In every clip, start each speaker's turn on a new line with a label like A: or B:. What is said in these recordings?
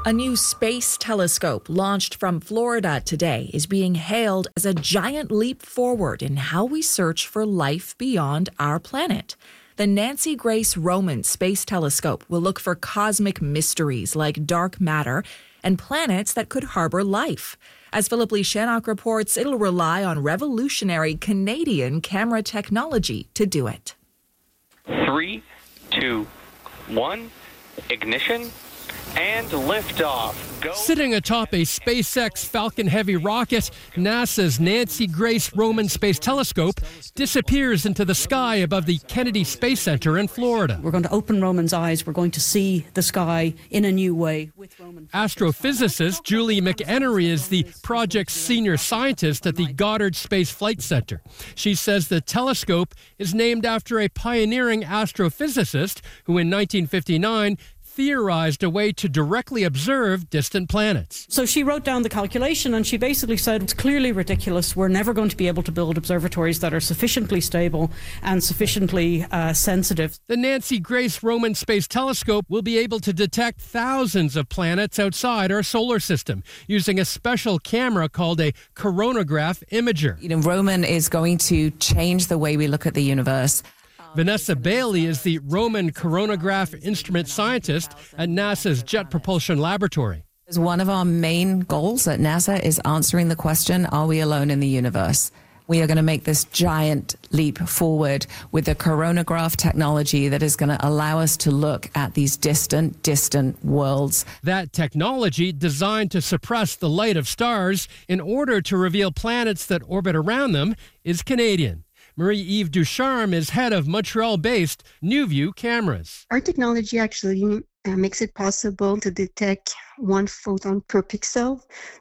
A: A new space telescope launched from Florida today is being hailed as a giant leap forward in how we search for life beyond our planet. The Nancy Grace Roman Space Telescope will look for cosmic mysteries like dark matter and planets that could harbor life. As Philip Lee Shannock reports, it'll rely on revolutionary Canadian camera technology to do it.
B: 3, 2, 1, ignition, and liftoff. Go.
C: Sitting atop a SpaceX Falcon Heavy rocket, NASA's Nancy Grace Roman Space Telescope disappears into the sky above the Kennedy Space Center in Florida.
D: We're going to open Roman's eyes. We're going to see the sky in a new way.
C: Astrophysicist Julie McEnery is the project's senior scientist at the Goddard Space Flight Center. She says the telescope is named after a pioneering astrophysicist who in 1959 theorized a way to directly observe distant planets.
D: So she wrote down the calculation and she basically said it's clearly ridiculous. We're never going to be able to build observatories that are sufficiently stable and sufficiently sensitive.
C: The Nancy Grace Roman Space Telescope will be able to detect thousands of planets outside our solar system using a special camera called a coronagraph imager.
E: Roman is going to change the way we look at the universe.
C: Vanessa Bailey is the Roman coronagraph instrument scientist at NASA's Jet Propulsion Laboratory.
E: One of our main goals at NASA is answering the question, are we alone in the universe? We are going to make this giant leap forward with the coronagraph technology that is going to allow us to look at these distant worlds.
C: That technology, designed to suppress the light of stars in order to reveal planets that orbit around them, is Canadian. Marie-Eve Ducharme is head of Montreal-based NewView Cameras.
F: Our technology actually makes it possible to detect 1 photon per pixel.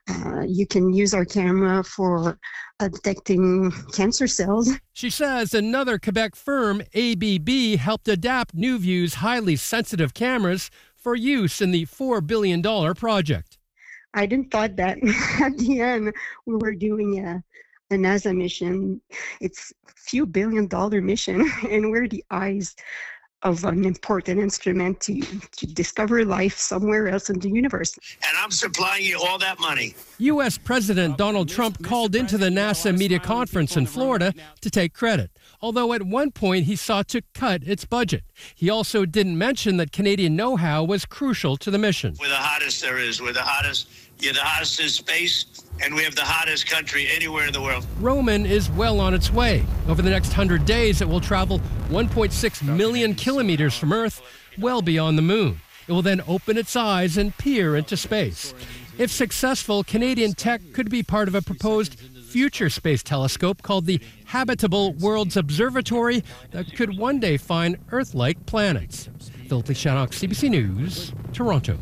F: You can use our camera for detecting cancer cells.
C: She says another Quebec firm, ABB, helped adapt NewView's highly sensitive cameras for use in the $4 billion project.
F: I didn't thought that at the end we were doing a NASA mission. It's a few $billion mission, and we're the eyes of an important instrument to discover life somewhere else in the universe.
G: And I'm supplying you all that money.
C: U.S. President Donald Trump called into the NASA media conference in Florida to take credit, although at one point he sought to cut its budget. He also didn't mention that Canadian know-how was crucial to the mission.
G: We're the hottest there is. We're the hottest. You're the hottest in space, and we have the hottest country anywhere in the world.
C: Roman is well on its way. Over the next 100 days, it will travel 1.6 million kilometers from Earth, well beyond the moon. It will then open its eyes and peer into space. If successful, Canadian tech could be part of a proposed future space telescope called the Habitable Worlds Observatory that could one day find Earth-like planets. Philip Lee Shannock, CBC News, Toronto.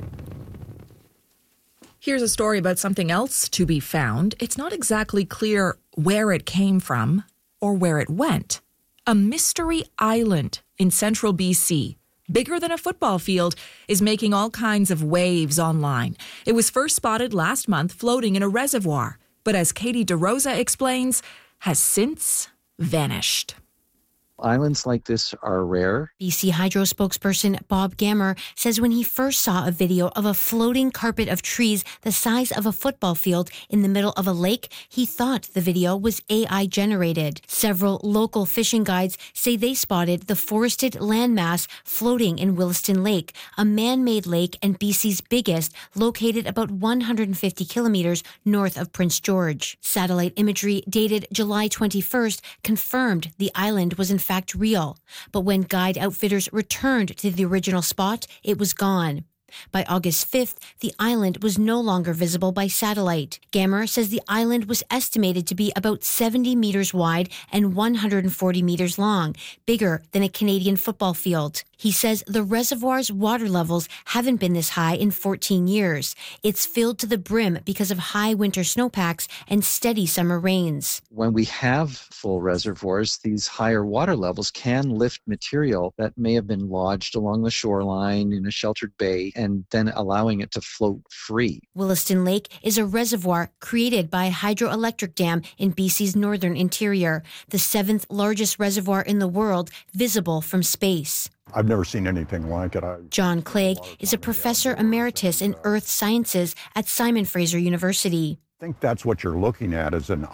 A: Here's a story about something else to be found. It's not exactly clear where it came from or where it went. A mystery island in central BC, bigger than a football field, is making all kinds of waves online. It was first spotted last month floating in a reservoir, but as Katie DeRosa explains, has since vanished.
H: Islands like this are rare.
I: BC Hydro spokesperson Bob Gammer says when he first saw a video of a floating carpet of trees the size of a football field in the middle of a lake, he thought the video was AI generated. Several local fishing guides say they spotted the forested landmass floating in Williston Lake, a man-made lake and BC's biggest, located about 150 kilometers north of Prince George. Satellite imagery dated July 21st confirmed the island was in fact real, but when guide outfitters returned to the original spot, it was gone. By August 5th, the island was no longer visible by satellite. Gammer says the island was estimated to be about 70 meters wide and 140 meters long, bigger than a Canadian football field. He says the reservoir's water levels haven't been this high in 14 years. It's filled to the brim because of high winter snowpacks and steady summer rains.
H: When we have full reservoirs, these higher water levels can lift material that may have been lodged along the shoreline in a sheltered bay, and then allowing it to float free.
I: Williston Lake is a reservoir created by a hydroelectric dam in BC's northern interior, the 7th largest reservoir in the world, visible from space.
J: I've never seen anything like it.
I: John Clegg is a professor emeritus in earth sciences at Simon Fraser University.
J: I think that's what you're looking at, is an